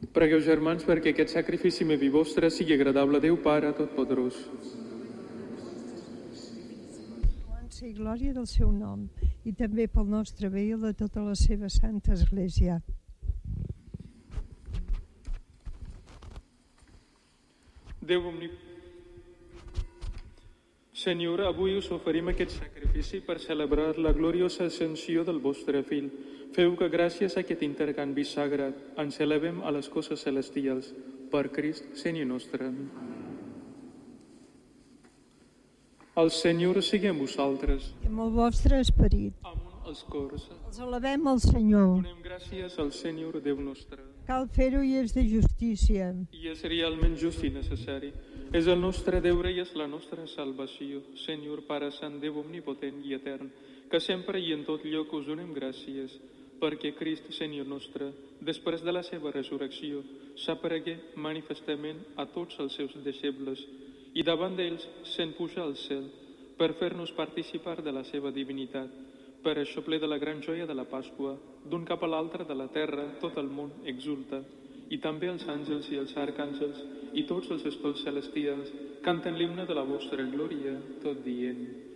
Pregueu, germans, perquè aquest sacrifici meu i vostre sigui agradable a Déu Pare Totpoderós. Lloança i glòria del seu nom, i també pel nostre bé i de tota la seva santa Església. Déu Senyor, avui us oferim aquest sacrifici per celebrar la gloriosa ascensió del vostre Fill. Feu que gràcies a aquest intercanvi sagrat ens elevem a les coses celestials. Per Crist, Senyor nostre. El Senyor sigui amb vosaltres. I amb el vostre esperit. Amunt els cors. Els elevem al Senyor. Donem gràcies al Senyor Déu nostre. Cal fer-ho i és de justícia. I és realment just i necessari. És el nostre deure i és la nostra salvació. Senyor, Pare Sant, Déu omnipotent i etern, que sempre i en tot lloc us donem gràcies, perquè Crist, Senyor nostre, després de la seva resurrecció, s'aparegué manifestament a tots els seus deixebles i davant d'ells se'n puja al cel per fer-nos participar de la seva divinitat. Per això, ple de la gran joia de la Pasqua, d'un cap a l'altre de la terra, tot el món exulta, i també els àngels i els arcàngels i tots els escolts celestials canten l'himne de la vostra glòria, tot dient: